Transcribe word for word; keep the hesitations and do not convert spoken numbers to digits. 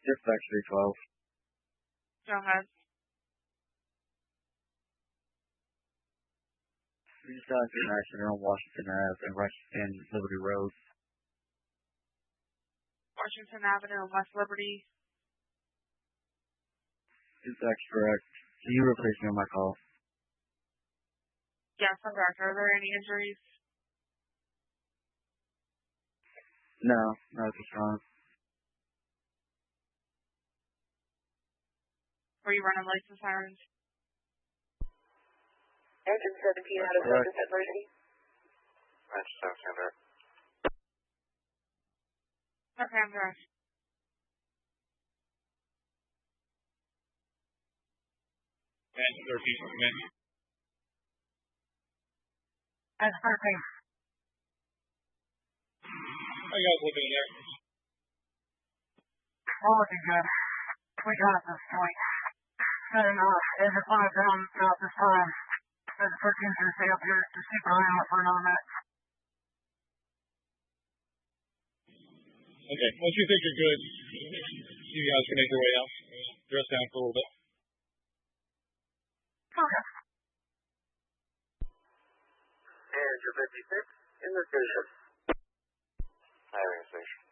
Dispatch three twelve. Go ahead. We just got into an accident on Washington Avenue and Washington Liberty Road. Washington Avenue and West Liberty. Is that correct? Can you replace me on my call? Yes, I'm correct. Are there any injuries? No, not at this time. Were you running lights and sirens? Engine seventeen out of service at Mercy. Engine seventeen there. Okay, I'm correct. Engine thirteen, come in. That's thirteen. How you guys looking in there? We're looking good. We got it this point. And, uh, engine five down throughout this time. And the thirteen's gonna stay up here to keep an eye on it for another minute. Okay, once you think you're good, you guys can make your way out. Dress down for a little bit. Okay. Engine fifty-six in the station. Hiring station.